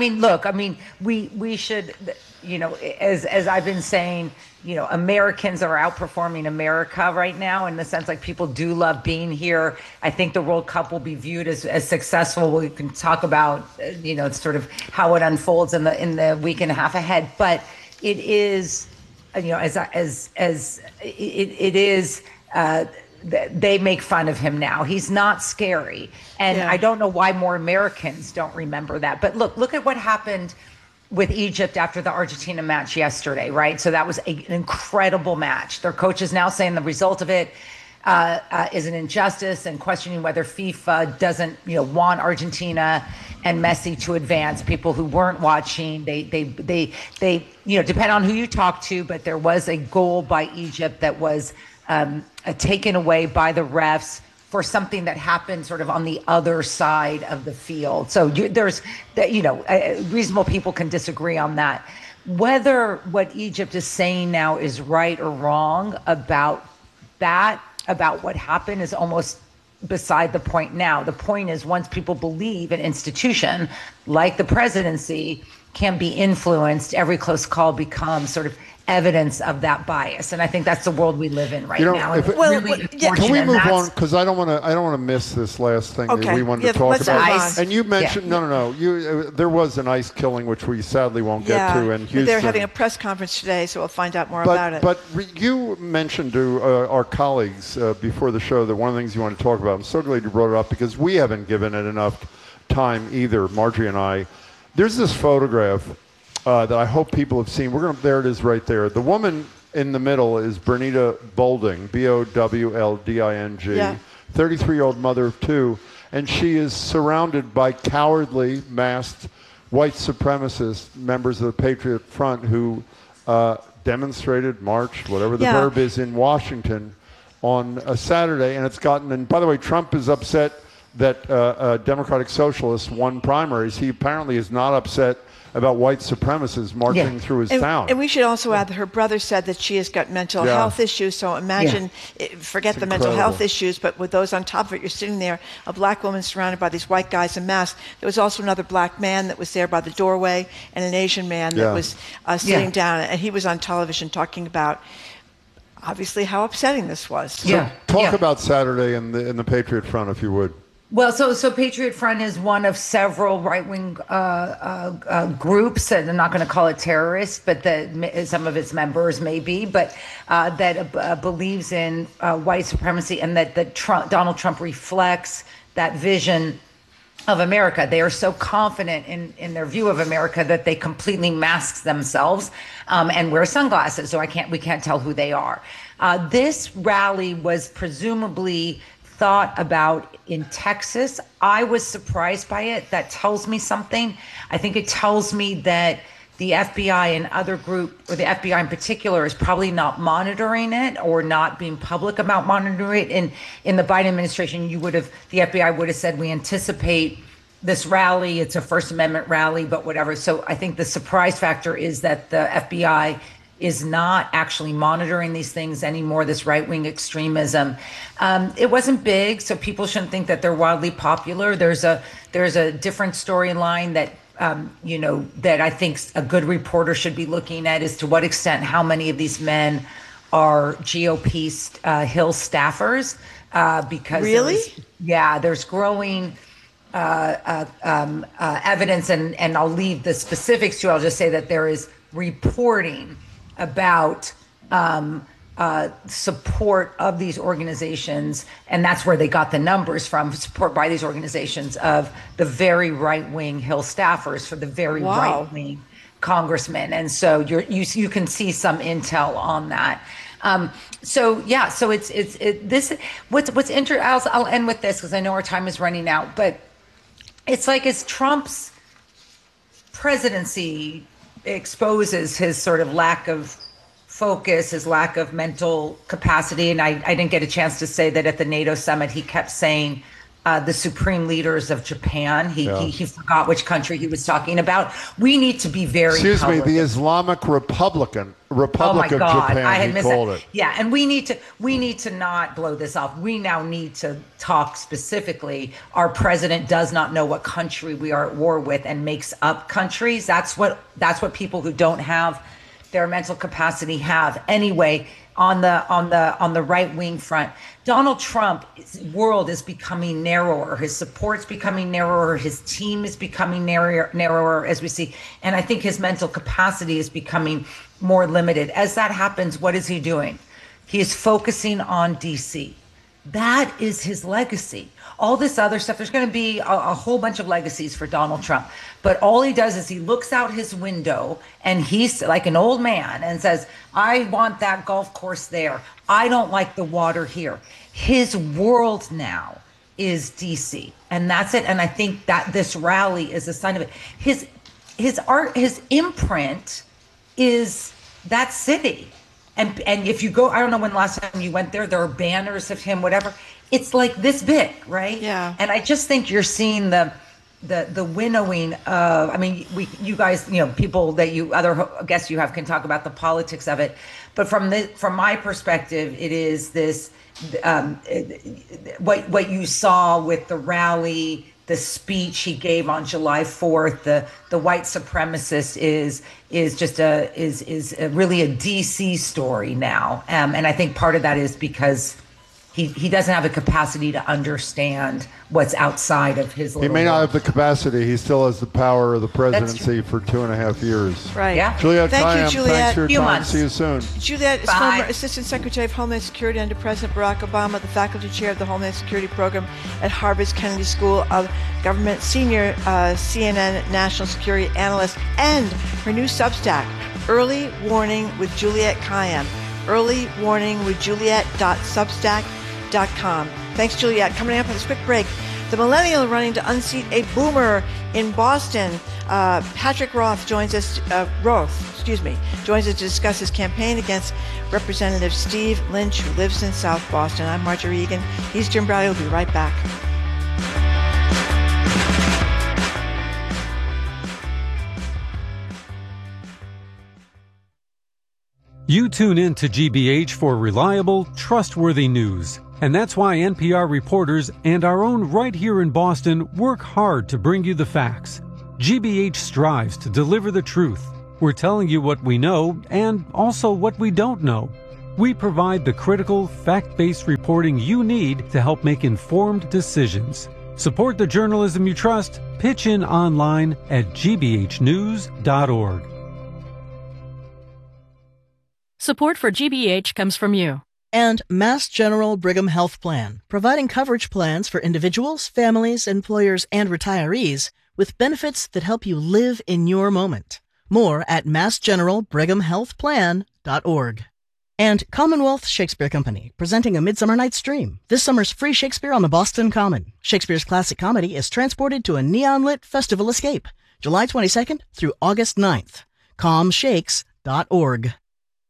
we should, as I've been saying, Americans are outperforming America right now, in the sense, like, people do love being here. I think the World Cup will be viewed as successful. We can talk about, sort of how it unfolds in the week and a half ahead. But it is, they make fun of him now. He's not scary. And I don't know why more Americans don't remember that. But look at what happened with Egypt after the Argentina match yesterday, right? So that was an incredible match. Their coach is now saying the result of it is an injustice, and questioning whether FIFA doesn't, want Argentina and Messi to advance. People who weren't watching, they depend on who you talk to, but there was a goal by Egypt that was taken away by the refs for something that happened sort of on the other side of the field. So there's, reasonable people can disagree on that. Whether what Egypt is saying now is right or wrong about what happened, is almost beside the point now. The point is, once people believe an institution like the presidency can be influenced, every close call becomes sort of evidence of that bias, and I think that's the world we live in now. Can we move on? Because I don't want to miss this last thing that we wanted to talk about. And you mentioned there was an ICE killing, which we sadly won't get to in Houston. They're having a press conference today, so we'll find out more about it. But you mentioned to our colleagues before the show that one of the things you want to talk about. I'm so glad you brought it up, because we haven't given it enough time either, Marjorie and I. There's this photograph that I hope people have seen. There it is right there. The woman in the middle is Bernita Bolding, Bowlding, 33-year-old mother of two, and she is surrounded by cowardly, masked white supremacist members of the Patriot Front who demonstrated, marched, whatever the verb is, in Washington on a Saturday, and it's gotten. And by the way, Trump is upset that Democratic Socialists won primaries. He apparently is not upset about white supremacists marching through his town. And we should also add that her brother said that she has got mental health issues. So imagine, forget the mental health issues, but with those on top of it, you're sitting there, a black woman surrounded by these white guys in masks. There was also another black man that was there by the doorway, and an Asian man that was sitting down, and he was on television talking about, obviously, how upsetting this was. So talk about Saturday in the Patriot Front, if you would. Well, so Patriot Front is one of several right-wing groups, and I'm not going to call it terrorists, but some of its members may be, but that believes in white supremacy, and that Donald Trump reflects that vision of America. They are so confident in their view of America that they completely mask themselves and wear sunglasses, so we can't tell who they are. This rally was presumably thought about in Texas. I was surprised by it. That tells me something. I think it tells me that the FBI and other group, or the FBI in particular, is probably not monitoring it or not being public about monitoring it. In the Biden administration, the FBI would have said, we anticipate this rally. It's a First Amendment rally, but whatever. So I think the surprise factor is that the FBI is not actually monitoring these things anymore, this right-wing extremism. It wasn't big, so people shouldn't think that they're wildly popular. There's a different storyline that that I think a good reporter should be looking at, is to what extent how many of these men are GOP Hill staffers. Because there's growing evidence, and I'll leave the specifics to. I'll just say that there is reporting about support of these organizations, and that's where they got the numbers from, support by these organizations of the very right-wing Hill staffers for the very right-wing congressmen. And so you can see some intel on that. So it's what's interesting. I'll end with this because I know our time is running out, but it's like, as Trump's presidency exposes his sort of lack of focus, his lack of mental capacity. And I didn't get a chance to say that at the NATO summit, he kept saying the supreme leaders of Japan. He forgot which country he was talking about. We need to be very the Islamic Republic of Japan, I had he called it. Yeah, and we need to not blow this off. We now need to talk specifically. Our president does not know what country we are at war with and makes up countries. That's what people who don't have their mental capacity have. Anyway, on the right wing front, Donald Trump's world is becoming narrower. His support's becoming narrower. His team is becoming narrower, as we see. And I think his mental capacity is becoming more limited. As that happens, what is he doing? He is focusing on DC. That is his legacy. All this other stuff, there's going to be a whole bunch of legacies for Donald Trump. But all he does is he looks out his window, and he's like an old man, and says, I want that golf course there. I don't like the water here. His world now is DC, and that's it. And I think that this rally is a sign of it. His art, his imprint is that city. And if you go, I don't know when last time you went there, there are banners of him, whatever. It's like this big, right? Yeah. And I just think you're seeing the winnowing of, I mean, you guys, people that other guests you have can talk about the politics of it. But from my perspective, it is this, what you saw with the rally, the speech he gave on July 4th, the white supremacist is really a DC story now. And I think part of that is because he doesn't have the capacity to understand what's outside of his little He may not world. have the capacity. He still has the power of the presidency for 2.5 years. Right. Yeah. Juliette Thank Kayyem, you, Juliette. thanks for your Few time. months. See you soon. Juliette is Bye. former Assistant Secretary of Homeland Security under President Barack Obama, the faculty chair of the Homeland Security Program at Harvard's Kennedy School of Government, senior CNN national security analyst, and her new Substack, Early Warning with Juliette Kayyem. Early Warning with Juliette.substack.com. Thanks, Juliette. Coming up on this quick break, The millennial running to unseat a boomer in Boston. Patrick joins us to discuss his campaign against Representative Steve Lynch, who lives in South Boston. I'm Marjorie Egan. He's Jim Browdy. We'll be right back. You tune in to GBH for reliable, trustworthy news. And that's why NPR reporters and our own right here in Boston work hard to bring you the facts. GBH strives to deliver the truth. We're telling you what we know and also what we don't know. We provide the critical, fact-based reporting you need to help make informed decisions. Support the journalism you trust. Pitch in online at gbhnews.org. Support for GBH comes from you. And Mass General Brigham Health Plan, providing coverage plans for individuals, families, employers, and retirees with benefits that help you live in your moment. More at massgeneralbrighamhealthplan.org. And Commonwealth Shakespeare Company, presenting A Midsummer Night's Dream. This summer's free Shakespeare on the Boston Common. Shakespeare's classic comedy is transported to a neon-lit festival escape, July 22nd through August 9th. comshakes.org.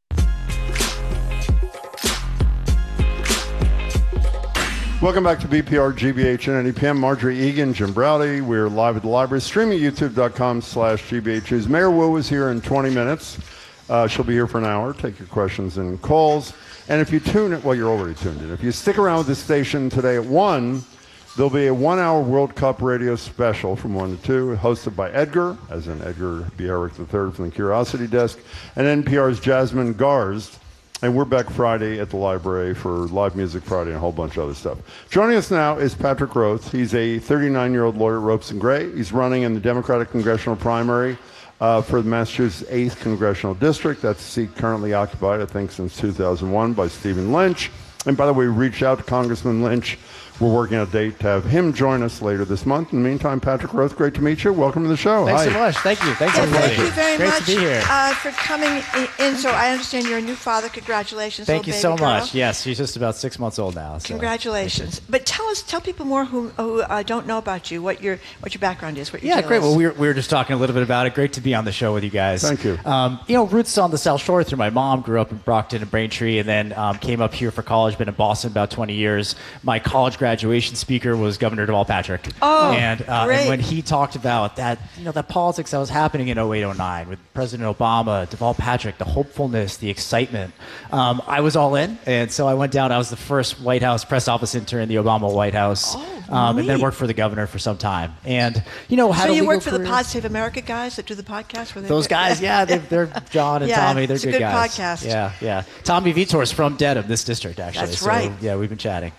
Welcome back to BPR, GBH, and NEPM. Marjorie Egan, Jim Browdy. We're live at the library, streaming youtube.com/GBH News. Mayor Wu is here in 20 minutes. She'll be here for an hour. Take your questions and calls. And if you tune in, well, you're already tuned in. If you stick around with the station today at 1, there'll be a 1-hour World Cup radio special from 1 to 2, hosted by Edgar, as in Edgar Bierick III from the Curiosity Desk, and NPR's Jasmine Garsd. And we're back Friday at the library for Live Music Friday and a whole bunch of other stuff. Joining us now is Patrick Roth. He's a 39-year-old lawyer at Ropes & Gray. He's running in the Democratic congressional primary for the Massachusetts 8th Congressional District. That's a seat currently occupied, I think, since 2001 by Stephen Lynch. And by the way, we reached out to Congressman Lynch. We're working on a date to have him join us later this month. In the meantime, Patrick Roth, great to meet you. Welcome to the show. Thanks Hi. so much. Thank you. Thanks, everybody. Thank you very Great much to be here. For coming in. So I understand you're a new father. Congratulations. Thank you little so baby girl. much. Yes, she's just about 6 months old now. So. Congratulations. But tell people more who don't know about you, what your background is, what your deal great. is. Well, we were just talking a little bit about it. Great to be on the show with you guys. Thank you. Roots on the South Shore through my mom. Grew up in Brockton and Braintree, and then came up here for college. Been in Boston about 20 years. My college graduation speaker was Governor Deval Patrick. Oh, and when he talked about that, that politics that was happening in 08-09 with President Obama, Deval Patrick, the hopefulness, the excitement, I was all in. And so I went down. I was the first White House press office intern in the Obama White House, and then worked for the governor for some time. And so you work for the Pod Save America guys that do the podcast? Those guys, yeah, they're John and Tommy. They're good guys. It's a good podcast. Yeah. Tommy Vitor's from Dedham, this district, actually. That's right. Yeah, we've been chatting.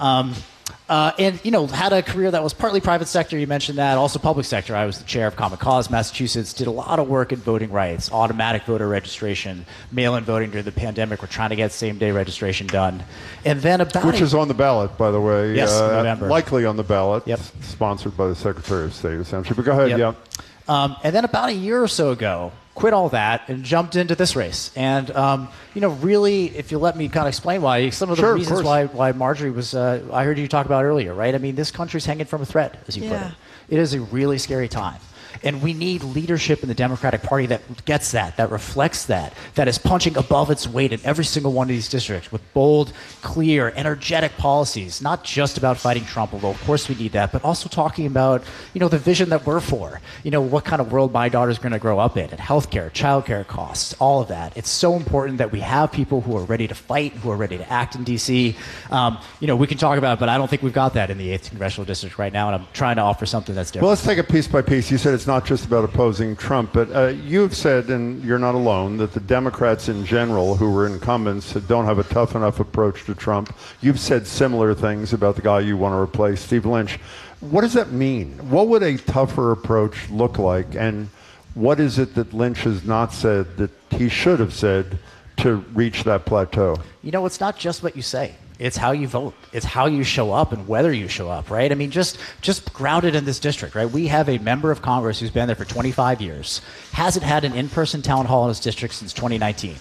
And had a career that was partly private sector. You mentioned that. Also public sector. I was the chair of Common Cause Massachusetts. Did a lot of work in voting rights, automatic voter registration, mail-in voting during the pandemic. We're trying to get same-day registration done. And then which is on the ballot, by the way. Yes, November. Likely on the ballot. Yep. Sponsored by the Secretary of State, essentially. But go ahead. Yep. And then about a year or so ago, quit all that and jumped into this race. And, really, if you let me kind of explain why, some of the reasons why Marjorie was, I heard you talk about earlier, right? I mean, this country's hanging from a thread, as you put it. It is a really scary time. And we need leadership in the Democratic Party that gets that reflects that is punching above its weight in every single one of these districts with bold, clear, energetic policies, not just about fighting Trump, although of course we need that, but also talking about, the vision that we're for, what kind of world my daughter's going to grow up in, and healthcare, childcare costs, all of that. It's so important that we have people who are ready to fight, who are ready to act in D.C. We can talk about it, but I don't think we've got that in the 8th Congressional District right now, and I'm trying to offer something that's different. Well, let's take it piece by piece. You said it's not just about opposing Trump, but you've said, and you're not alone, that the Democrats in general who were incumbents don't have a tough enough approach to Trump. You've said similar things about the guy you want to replace, Steve Lynch. What does that mean? What would a tougher approach look like, and what is it that Lynch has not said that he should have said to reach that plateau? It's not just what you say. It's how you vote. It's how you show up and whether you show up, right? I mean, just grounded in this district, right? We have a member of Congress who's been there for 25 years, hasn't had an in-person town hall in his district since 2019.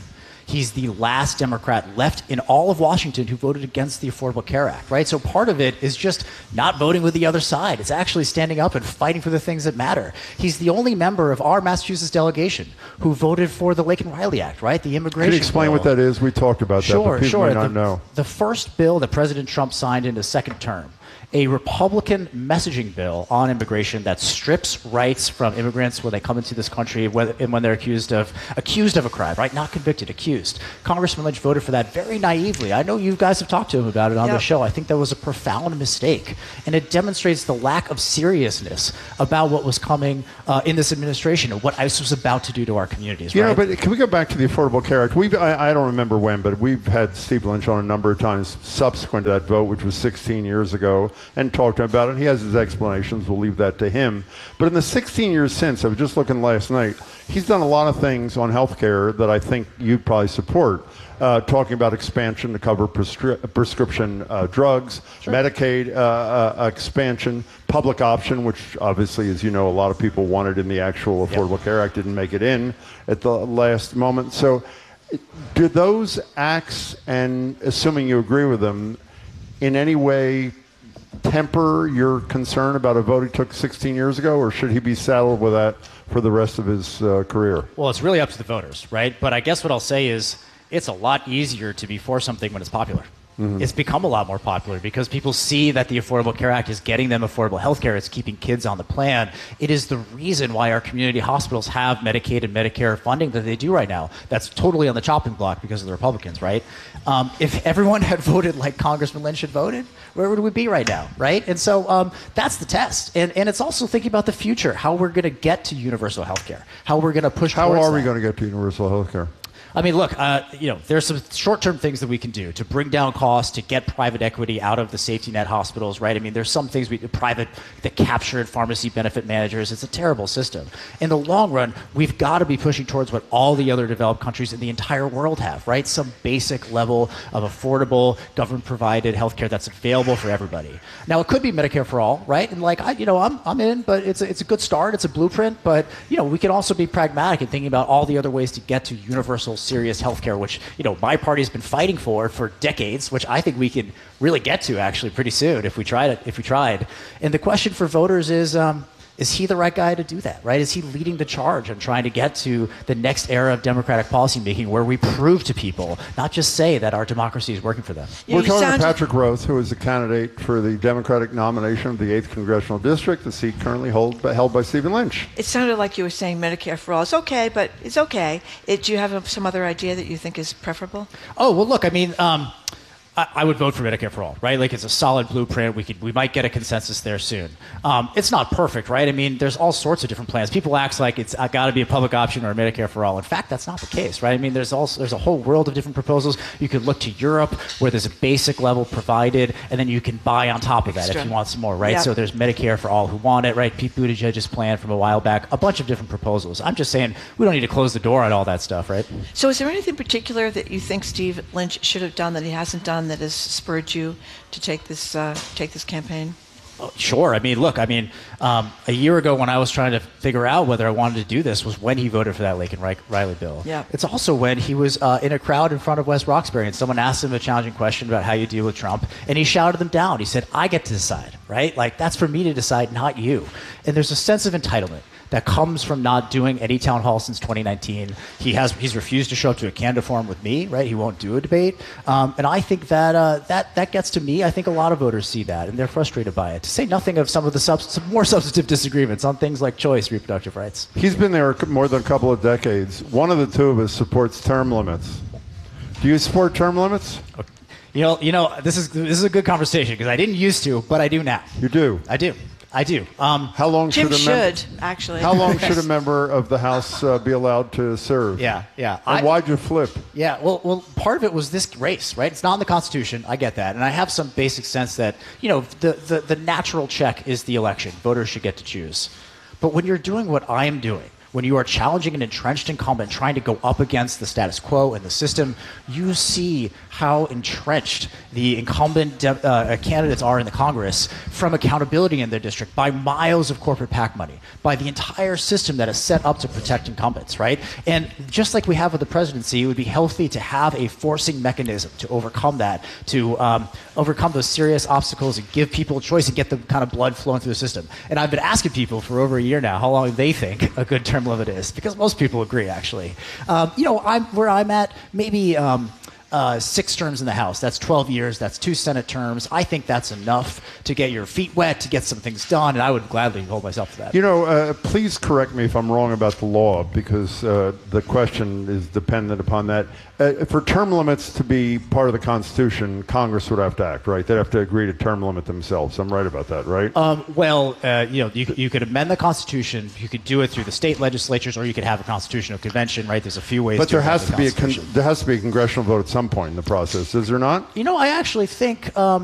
He's the last Democrat left in all of Washington who voted against the Affordable Care Act, right? So part of it is just not voting with the other side. It's actually standing up and fighting for the things that matter. He's the only member of our Massachusetts delegation who voted for the Laken Riley Act, right? The immigration Can you explain bill. what that is? We talked about that, but people may not know. The first bill that President Trump signed in his second term, a Republican messaging bill on immigration that strips rights from immigrants when they come into this country and when they're accused of a crime, right? Not convicted, accused. Congressman Lynch voted for that very naively. I know you guys have talked to him about it on the show. I think that was a profound mistake, and it demonstrates the lack of seriousness about what was coming in this administration and what ICE was about to do to our communities. You know, but can we go back to the Affordable Care Act? I don't remember when, but we've had Steve Lynch on a number of times subsequent to that vote, which was 16 years ago, and talked to him about it. He has his explanations. We'll leave that to him. But in the 16 years since, I was just looking last night, he's done a lot of things on health care that I think you'd probably support. Talking about expansion to cover prescription drugs, sure. Medicaid expansion, public option, which obviously, as you know, a lot of people wanted in the actual Affordable Care Act, didn't make it in at the last moment. So do those acts, and assuming you agree with them, in any way temper your concern about a vote he took 16 years ago, or should he be saddled with that for the rest of his career? Well, it's really up to the voters, right? But I guess what I'll say is it's a lot easier to be for something when it's popular. Mm-hmm. It's become a lot more popular because people see that the Affordable Care Act is getting them affordable health care. It's keeping kids on the plan. It is the reason why our community hospitals have Medicaid and Medicare funding that they do right now. That's totally on the chopping block because of the Republicans, right? If everyone had voted like Congressman Lynch had voted, where would we be right now, right? And so that's the test. And it's also thinking about the future, how we're going to get to universal health care, how we're going to push towards that. How are we going to get to universal health care? I mean, look, there's some short-term things that we can do to bring down costs, to get private equity out of the safety net hospitals, right? I mean, there's some things that captured pharmacy benefit managers. It's a terrible system. In the long run, we've got to be pushing towards what all the other developed countries in the entire world have, right? Some basic level of affordable, government-provided healthcare that's available for everybody. Now, it could be Medicare for all, right? And I'm in, but it's a good start. It's a blueprint, but we can also be pragmatic in thinking about all the other ways to get to universal serious healthcare, which my party has been fighting for decades, which I think we can really get to actually pretty soon if we tried. And the question for voters is he the right guy to do that, right? Is he leading the charge on trying to get to the next era of democratic policymaking where we prove to people, not just say that our democracy is working for them? We're talking to Patrick Roth, who is a candidate for the Democratic nomination of the 8th Congressional District, the seat currently held by Stephen Lynch. It sounded like you were saying Medicare for all. It's okay, but it's okay. Do you have some other idea that you think is preferable? Oh, well, look, I mean, I would vote for Medicare for all, right? Like, it's a solid blueprint. We might get a consensus there soon. It's not perfect, right? I mean, there's all sorts of different plans. People act like it's got to be a public option or a Medicare for all. In fact, that's not the case, right? I mean, there's a whole world of different proposals. You could look to Europe where there's a basic level provided, and then you can buy on top of that if you want some more, right? Yep. So there's Medicare for all who want it, right? Pete Buttigieg's plan from a while back, a bunch of different proposals. I'm just saying we don't need to close the door on all that stuff, right? So is there anything particular that you think Steve Lynch should have done that he hasn't done that has spurred you to take this campaign? Oh, sure. I mean, look, a year ago when I was trying to figure out whether I wanted to do this was when he voted for that Laken Riley bill. Yeah. It's also when he was in a crowd in front of West Roxbury and someone asked him a challenging question about how you deal with Trump, and he shouted them down. He said, I get to decide, right? Like, that's for me to decide, not you. And there's a sense of entitlement that comes from not doing any town hall since 2019. He's refused to show up to a Canada forum with me, right? He won't do a debate. And I think that gets to me. I think a lot of voters see that, and they're frustrated by it. To say nothing of some of the some more substantive disagreements on things like choice, reproductive rights. He's been there more than a couple of decades. One of the two of us supports term limits. Do you support term limits? You know, this is a good conversation because I didn't used to, but I do now. You do? I do. How long Jim should actually? How long should a member of the House be allowed to serve? Yeah. And why'd you flip? Yeah, well, part of it was this race, right? It's not in the Constitution. I get that, and I have some basic sense that the natural check is the election. Voters should get to choose. But when you're doing what I am doing, when you are challenging an entrenched incumbent trying to go up against the status quo and the system, you see how entrenched the incumbent candidates are in the Congress from accountability in their district by miles of corporate PAC money, by the entire system that is set up to protect incumbents, right? And just like we have with the presidency, it would be healthy to have a forcing mechanism to overcome that, to overcome those serious obstacles and give people a choice and get the kind of blood flowing through the system. And I've been asking people for over a year now how long they think a good term limit is, because most people agree, actually. Where I'm at, maybe 6 terms in the House. That's 12 years. That's 2 Senate terms. I think that's enough to get your feet wet, to get some things done, and I would gladly hold myself to that. Please correct me if I'm wrong about the law, because the question is dependent upon that. For term limits to be part of the Constitution, Congress would have to act, right? They'd have to agree to term limit themselves. I'm right about that, right? You could amend the Constitution. You could do it through the state legislatures, or you could have a constitutional convention, right? There's a few ways. But there has to be a congressional vote at some point in the process, is there not? I actually think